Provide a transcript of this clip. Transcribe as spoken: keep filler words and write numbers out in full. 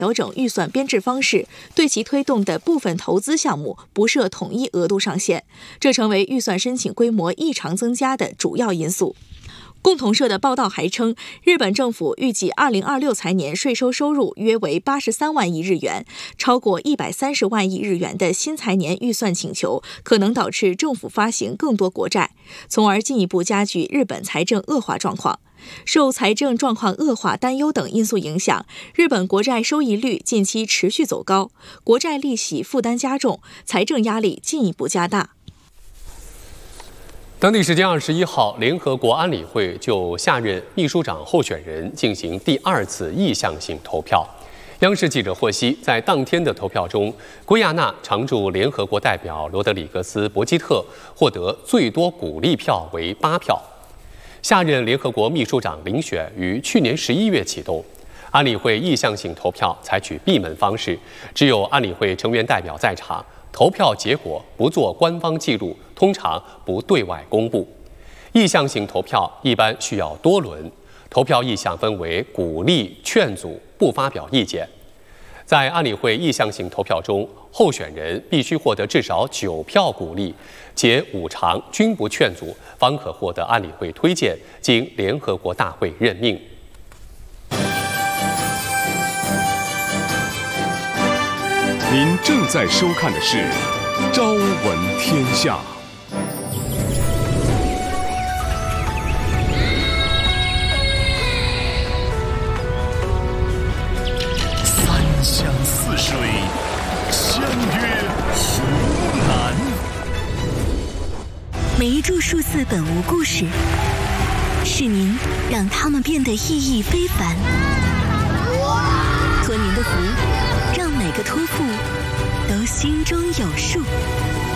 调整预算编制方式，对其推动的部分投资项目不设统一额度上限，这成为预算申请规模异常增加的主要因素。共同社的报道还称，日本政府预计二零二六财年税收收入约为八十三万亿日元，超过一百三十万亿日元的新财年预算请求，可能导致政府发行更多国债，从而进一步加剧日本财政恶化状况。受财政状况恶化担忧等因素影响，日本国债收益率近期持续走高，国债利息负担加重，财政压力进一步加大。 当地时间二十一号，联合国安理会就下任秘书长候选人进行第二次意向性投票。央视记者获悉，在当天的投票中，圭亚那常驻联合国代表罗德里格斯·博基特获得最多鼓励票为八票。下任联合国秘书长遴选于去年十一月启动，安理会意向性投票采取闭门方式，只有安理会成员代表在场。投票结果不做官方记录，通常不对外公布。意向性投票一般需要多轮，投票意向分为鼓励、劝阻、不发表意见。在安理会意向性投票中，候选人必须获得至少九票鼓励，且五常均不劝阻，方可获得安理会推荐，经联合国大会任命。 您正在收看的是《朝闻天下》。 三湘四水，相约湖南。 每一株数字本无故事，是您让它们变得意义非凡。托您的福，让每个托付都心中有数。